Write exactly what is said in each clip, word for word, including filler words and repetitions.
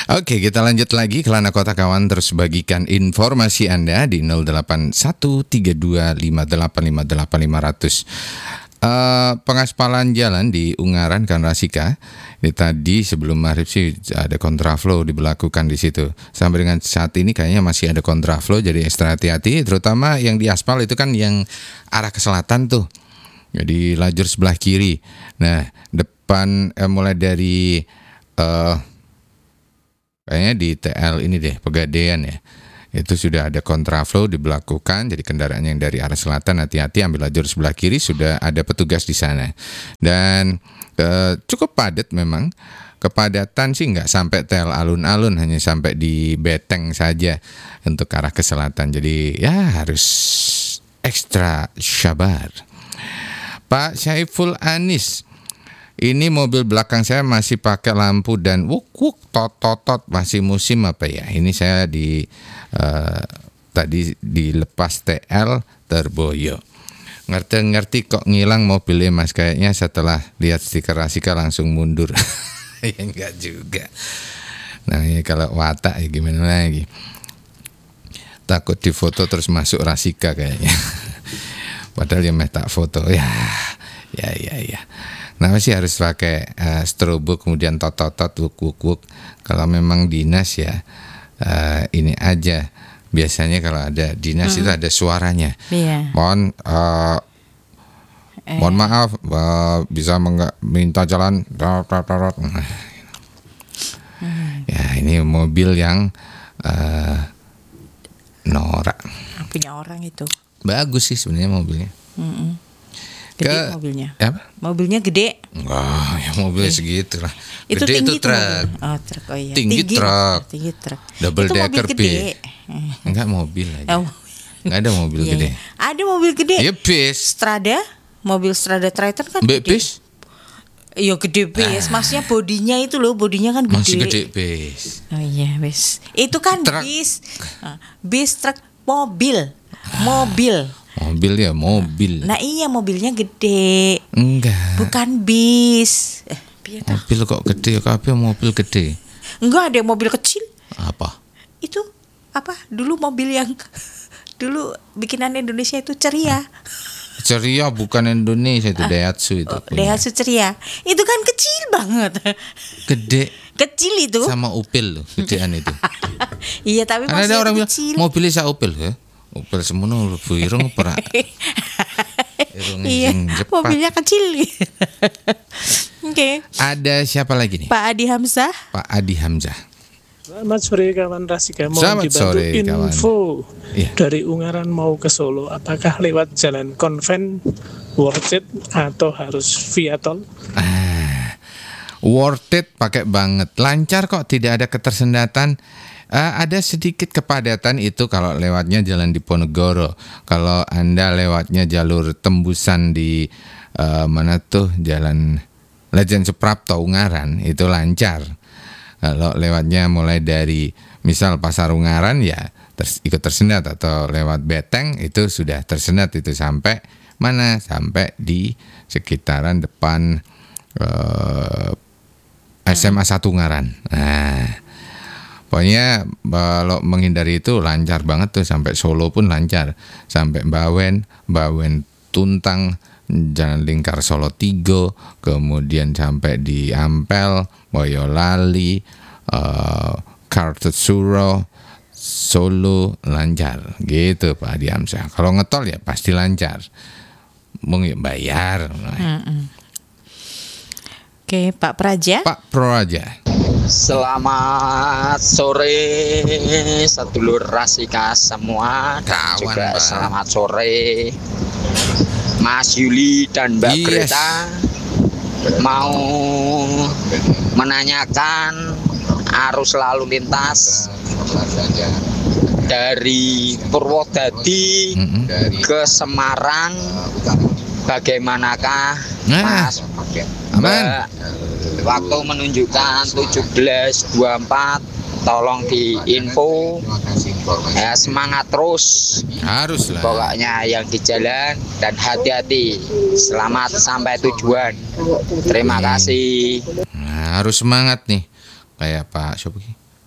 Oke, kita lanjut lagi. Kelana Kota Kawan terus bagikan informasi Anda di nol delapan satu tiga dua lima delapan lima delapan lima nol nol. Uh, pengaspalan jalan di Ungaran Kanrasika ini tadi sebelum maghrib sih ada kontraflow diberlakukan di situ. Sampai dengan saat ini kayaknya masih ada kontraflow, jadi ekstra hati-hati. Terutama yang di aspal itu kan yang arah ke selatan tuh, jadi lajur sebelah kiri. Nah depan eh, mulai dari uh, kayaknya di T L ini deh, Pegadaian ya, itu sudah ada kontraflow diberlakukan. Jadi kendaraan yang dari arah selatan hati-hati, ambil lajur sebelah kiri, sudah ada petugas di sana. Dan eh, cukup padat memang. Kepadatan sih nggak sampai tel alun-alun, hanya sampai di Beteng saja untuk arah ke selatan. Jadi ya harus ekstra sabar. Pak Syaiful Anis, ini mobil belakang saya masih pakai lampu dan wuk wuk tot tot tot, masih musim apa ya? Ini saya di uh, tadi dilepas T L terboyo. Ngerti-ngerti kok ngilang mobilnya Mas, kayaknya setelah lihat stiker Rasika langsung mundur. Ya enggak juga. Nah ya kalau watak ya gimana lagi? Takut difoto terus masuk Rasika kayaknya. Padahal ya meh tak foto ya. Ya ya ya. Nah masih harus pakai uh, strobo kemudian tot-tot-tot wuk-wuk-wuk. Kalau memang dinas ya uh, ini aja. Biasanya kalau ada dinas hmm. itu ada suaranya. Iya. Mohon uh, eh. mohon maaf uh, bisa meng- minta jalan. Hmm. Ya ini mobil yang uh, norak. Punya orang itu. Bagus sih sebenarnya mobilnya. Mm-mm. Gede Ke, mobilnya. Apa? Mobilnya gede. Enggak, ya mobilnya segitu lah. Itu Gede tinggi itu truk. Oh, truk. Oh iya. Tinggi, tinggi truk. Tinggi truk. Double itu decker mobil B. gede. Enggak mobil aja. Oh. Enggak ada mobil Iya, gede. iya. Ada mobil gede. Ya bis. Strada, mobil Strada Triton kan Mbak gede. bis. Iya gede bis. Maksudnya bodinya itu loh, bodinya kan gede. Masih gede bis. Oh iya bis. Itu kan Truk. bis. Ah, bis truk mobil. Mobil. Mobil ya mobil. Nah iya mobilnya gede. Enggak. Bukan bis. Eh, piye tah? Mobil kok gede, kabeh mobil gede. Enggak, ada mobil kecil. Apa? Itu apa? Dulu mobil yang dulu bikinan Indonesia itu ceria. Ceria bukan Indonesia itu, Daihatsu itu. Oh, punya. Daihatsu ceria. Itu kan kecil banget. Gede Kecil itu. sama Opel loh, gedean itu. Iya, tapi Karena masih ada orang bilang kecil. mobilnya sa Opel ya. Opel semono lebih irung perak. Irungnya Iya, sing cepat. mobilnya kecil. Oke. Ada siapa lagi nih? Pak Adi Hamzah. Pak Adi Hamzah. Selamat sore kawan Rasika. Mohon Selamat dibantu sore, kawan. info Iya. dari Ungaran mau ke Solo. Apakah lewat jalan konven worth it atau harus via tol? Ah, worth it pakai banget. Lancar kok, tidak ada ketersendatan. Uh, ada sedikit kepadatan itu kalau lewatnya jalan di Ponegoro. Kalau Anda lewatnya jalur tembusan di uh, mana tuh jalan Legend Suprapto Ungaran itu lancar. Kalau lewatnya mulai dari misal Pasar Ungaran ya ters- ikut tersendat, atau lewat Beteng itu sudah tersendat, itu sampai mana? Sampai di sekitaran depan uh, S M A satu Ungaran. Nah, pokoknya kalau menghindari itu lancar banget tuh, sampai Solo pun lancar, sampai Bawen, Bawen Tuntang, Jalan Lingkar Solo Tigo, kemudian sampai di Ampel, Boyolali, uh, Kartosuro, Solo lancar gitu Pak Adi Hamzah. Kalau ngetol ya pasti lancar, mau bayar. Mm-mm. Oke, Pak Praja. Pak Praja. Selamat sore sedulur Rasika semua. Kawan, juga Bang. selamat sore Mas Yuli dan Mbak Yes. Greta. Mau menanyakan arus lalu lintas dari Purwodadi Mm-mm. ke Semarang, bagaimanakah Nah, Mas aman. Mbak? Waktu menunjukkan tujuh belas dua puluh empat, tolong diinfo. Ya, semangat terus. Harus lah. Pokoknya yang di jalan dan hati-hati. Selamat sampai tujuan. Terima Hmm. kasih. Nah, harus semangat nih. Kayak Pak siapa sih?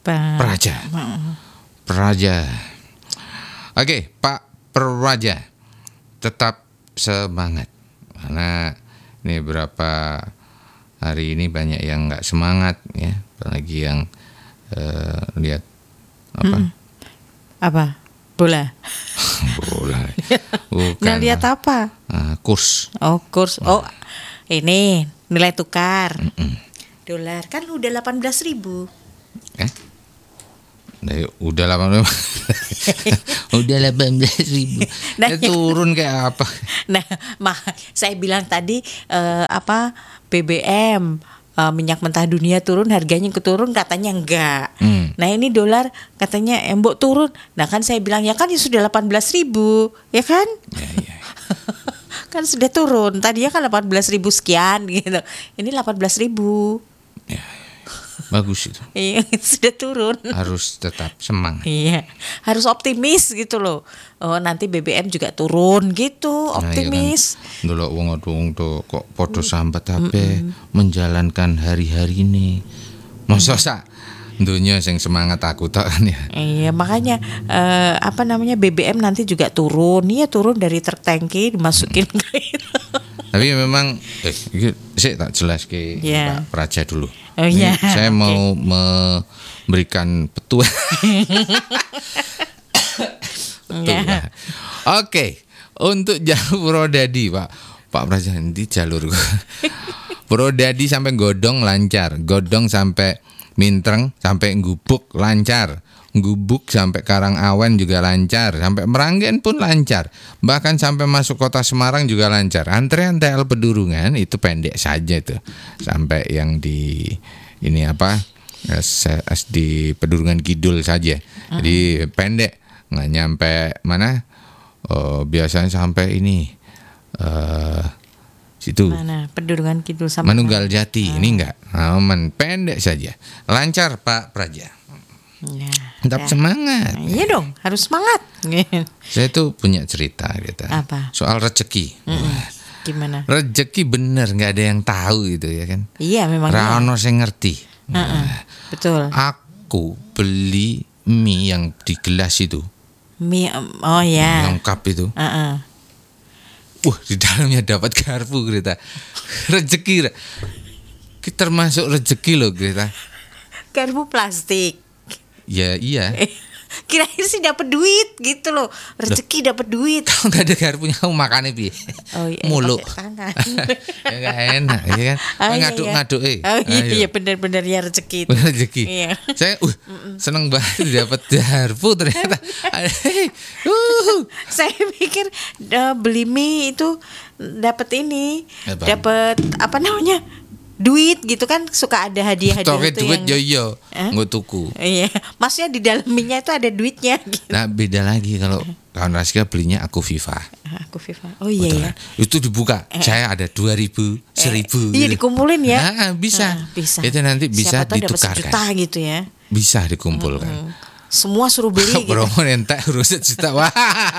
Pak. Praja. Praja. Oke, Pak Praja, tetap semangat. Karena ini berapa hari ini banyak yang nggak semangat ya, apalagi yang uh, lihat apa? Hmm. Apa? Bola. Bola. Bukan. Nah, lihat apa? Uh, kurs. Oh, kurs. Oh, ini nilai tukar. Mm-mm. Dolar kan udah delapan belas ribu. Eh? Nah, udah delapan belas udah delapan belas ribu. Nah, Ya, turun kayak apa? Nah, mah saya bilang tadi eh, apa B B M eh, minyak mentah dunia turun, harganya keturun, katanya enggak. Hmm. Nah, ini dolar katanya embok turun. Nah, kan saya bilang ya kan ini sudah delapan belas ribu, ya kan? Ya, ya. Kan sudah turun. Tadinya kan delapan belas ribu sekian gitu. Ini delapan belas ribu. Ya, ya. Bagus itu. Iya, sudah turun. Harus tetap semangat. Iya, harus optimis gitu loh. Oh, nanti B B M juga turun gitu, optimis. Nah, iya kan. Dulu wong wong tuh kok podo sambat ape menjalankan hari-hari ini. Masa sak dunia sing semangat aku tak kan ya. Iya, makanya eh, apa namanya B B M nanti juga turun. Iya, turun dari truk tangki dimasukin ke itu. Tapi memang eh iki sik tak jelas ke Yeah. Pak Praja dulu. Oh, Ini iya, saya oke. mau memberikan petua. Iya. Oke, untuk jalur Purwodadi, Pak. Pak Praja nanti jalur Purwodadi sampai Godong lancar, Godong sampai Mintreng sampai Gubuk lancar. Gubuk sampai Karangawen juga lancar, sampai Meranggen pun lancar, bahkan sampai masuk kota Semarang juga lancar. Antrean T L Pedurungan itu pendek saja tuh, sampai yang di ini apa S di Pedurungan Kidul saja, jadi pendek, nggak nyampe mana. Oh, biasanya sampai ini uh, situ. Mana? Pedurungan Kidul sama Manunggal Jati, ini enggak aman, pendek saja, lancar Pak Praja. Ya, Tetap ya. semangat. Nah, iya dong, harus semangat. Saya tuh punya cerita gitu. Apa? Soal rezeki. Mm-mm. Gimana? Rezeki bener nggak ada yang tahu gitu ya kan. Iya, memang. iya. Rano saya ngerti. Heeh, betul. Aku beli mie yang di gelas itu, Mie, oh ya. yang cup itu. Heeh. Wah, di dalamnya dapat garpu Greta. Rezeki. Kita termasuk rezeki loh Greta. Garpu plastik. Ya iya. Eh, kirain sih dapat duit gitu loh. Rezeki dapat duit. Kalau nggak ada garpunya kamu makannya piye? Oh iya, Mulu. pakai tangan. Ya nggak enak, ya kan? Oh, iya, Ngaduk-ngaduk eh. Oh iya, Ayo. iya benar-benar ya rezeki itu. Rezeki. Iya. Saya uh, seneng banget dapat garpu ternyata. uh. Saya pikir eh, beli mie itu dapat ini, Apa? dapat apa namanya? Duit gitu kan, suka ada hadiah-hadiah Toke itu duit yo yang yo, Hah? nggak tuku. Iya, maksudnya di dalam mie-nya itu ada duitnya gitu. Nah beda lagi kalau kawan Raska belinya aku Viva. Ah, aku Viva. Oh iya Betul ya. kan? Itu dibuka, saya ada dua ribu, seribu. Iya, dikumpulin ya. Nah, bisa. Ah, bisa. Itu nanti bisa Siapa tahu dapat ditukarkan. sejuta gitu ya. Bisa dikumpulkan. Semua suruh beli gitu. Promo entek urus sejuta. Wah.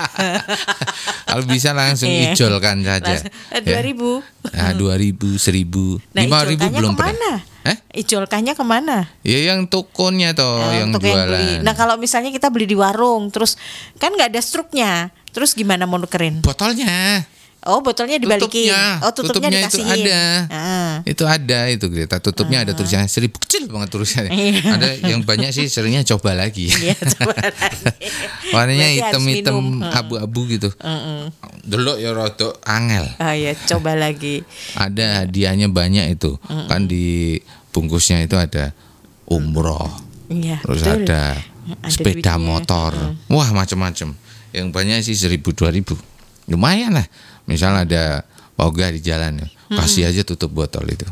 Kalau bisa langsung Iya. ijolkan saja. Dua ribu. Nah, dua ribu, seribu, Nah, lima ribu ijolkannya belum kemana? pernah. Eh? Ijolkannya kemana? Ya yang tokonya toh, Oh, yang untuk yang jualan. beli. Nah, kalau misalnya kita beli di warung, terus kan nggak ada struknya, terus gimana mau nukerin? Botolnya. Oh, botolnya dibalikin. Tutupnya. Oh, tutupnya, Tutupnya itu dikasihin. ada. Ah. Itu ada itu Greta, tutupnya ada tulisannya seribu, kecil banget tulisannya. Iya. Ada yang banyak sih seringnya coba lagi. Iya, coba lagi. Warnanya Berarti harus hitam-hitam minum. Heeh. abu-abu gitu. Delok ya rada angel. Oh ya, coba lagi. Ada hadiahnya banyak itu. Kan di bungkusnya itu ada umroh. Iya. Terus betul. ada Ada sepeda duitnya. motor. Wah, macam-macam. Yang banyak sih seribu dua ribu. Lumayan lah. Misal ada ogah di jalan, kasih aja tutup botol itu.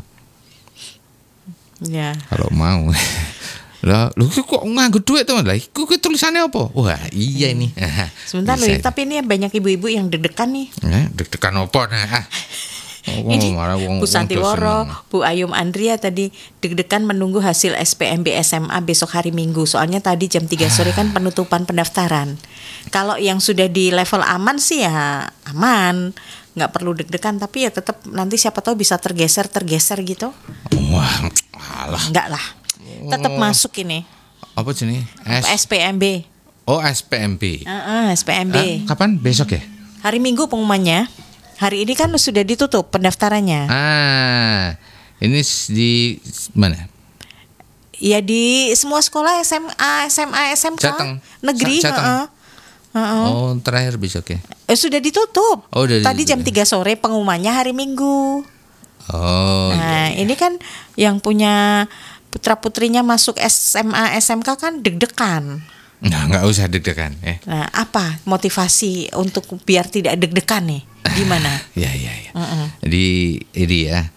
Ya. Kalau mau. Lah, lu kok nganggo duit tuh? Lah, iku ki tulisannya apa? Wah, iya ini. Sebentar loh, Bisa. tapi ini banyak ibu-ibu yang deg-degan nih. Eh, deg-degan apa nah? Ah. Oh, Ini marah wong- Bu wong Santiworo, dosen. Bu Ayum Andria tadi deg-degan menunggu hasil S P M B S M A besok hari Minggu. Soalnya tadi jam tiga sore kan penutupan pendaftaran. Kalau yang sudah di level aman sih ya aman, nggak perlu deg-degan. Tapi ya tetap nanti siapa tahu bisa tergeser-tergeser gitu. Wah, alah. Enggak lah, tetap masuk ini. Apa sini? S S P M B. Oh, S P M B. Heeh, S P M B. Ah, kapan? Besok ya? Hari Minggu pengumumannya. Hari ini kan sudah ditutup pendaftarannya. Ah, ini s- di mana? Ya di semua sekolah S M A, S M A, S M K Jateng. negeri. Sa- Jateng. heeh. Heeh. Oh, terakhir besok ya. Eh, sudah ditutup. Oh, udah Tadi jam ditutup ya. tiga sore pengumumannya hari Minggu. Oh, Nah, iya. ini kan yang punya putra-putrinya masuk S M A, S M K kan deg-degan. Nah, nggak usah deg-degan ya. Nah, apa motivasi untuk biar tidak deg-degan nih? Gimana? Ya, ya, ya. Mm-mm. Di ini ya.